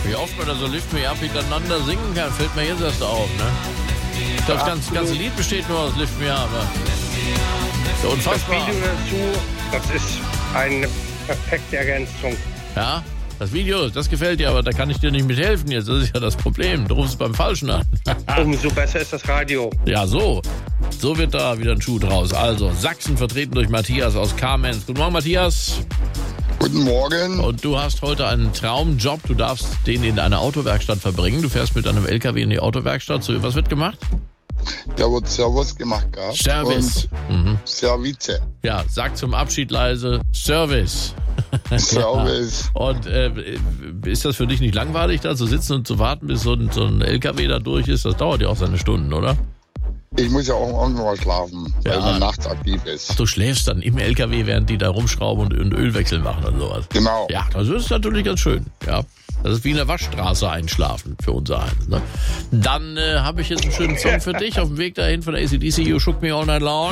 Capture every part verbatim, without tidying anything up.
Wie oft man da so Lift Me Up hintereinander singen kann, fällt mir jetzt erst auf, ne? Ich glaube, das ganze, ganze Lied besteht nur aus Lift Me Up. So unfassbar. Das Video dazu, das ist eine perfekte Ergänzung. Ja, das Video, das gefällt dir, aber da kann ich dir nicht mithelfen jetzt. Das ist ja das Problem. Du rufst beim Falschen an. Umso besser ist das Radio. Ja, so. So wird da wieder ein Schuh draus. Also, Sachsen vertreten durch Matthias aus Kamenz. Guten Morgen, Matthias. Guten Morgen. Und du hast heute einen Traumjob. Du darfst den in einer Autowerkstatt verbringen. Du fährst mit einem L K W in die Autowerkstatt. So, was wird gemacht? Da wird Service gemacht gehabt. Service. Und Mhm. Service. Ja, sag zum Abschied leise Service. Service. Ja. Und äh, ist das für dich nicht langweilig, da zu sitzen und zu warten, bis so ein, so ein L K W da durch ist? Das dauert ja auch seine Stunden, oder? Ich muss ja auch irgendwann mal schlafen, weil Ja. man nachts aktiv ist. Ach, du schläfst dann im L K W, während die da rumschrauben und, und Ölwechsel machen und sowas. Genau. Ja, das ist natürlich ganz schön. Ja, das ist wie in der Waschstraße einschlafen für unser eins. Ne? Dann äh, habe ich jetzt einen schönen Song für dich auf dem Weg dahin von der A C D C, You Shook Me All Night Long.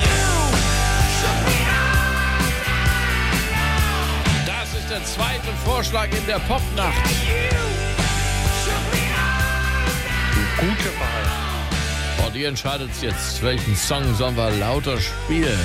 Das ist der zweite Vorschlag in der Popnacht. Gute Wahl. Und ihr entscheidet jetzt, welchen Song sollen wir lauter spielen.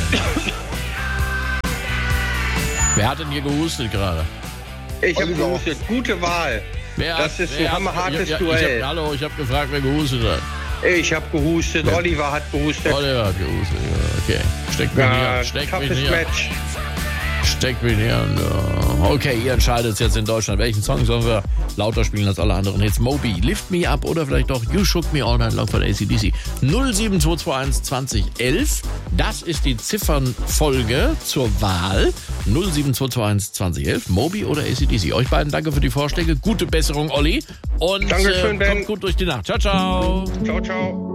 Wer hat denn hier gehustet gerade? Ich habe Oliver. gehustet. Gute Wahl. Wer Das ist ein wer hammerhartes ich, ich, Duell. Ich hab, hallo, ich habe gefragt, wer gehustet hat. Ich habe gehustet. Ja. Oliver hat gehustet. Oliver hat gehustet. Ja, okay. Steckt mich Ja, nicht an. Steckt mich toughes nicht an. Match. Steckt mich nicht an. Okay, ihr entscheidet jetzt in Deutschland, welchen Song sollen wir lauter spielen als alle anderen Hits. Moby, Lift Me Up oder vielleicht doch You Shook Me All Night Long von A C D C. null sieben zwei zwei eins zwanzig elf. Das ist die Ziffernfolge zur Wahl. null sieben zwei zwei eins zwanzig elf. Moby oder A C D C. Euch beiden danke für die Vorschläge. Gute Besserung, Olli. Und Dankeschön, äh, Ben. kommt gut durch die Nacht. Ciao, ciao. Ciao, ciao.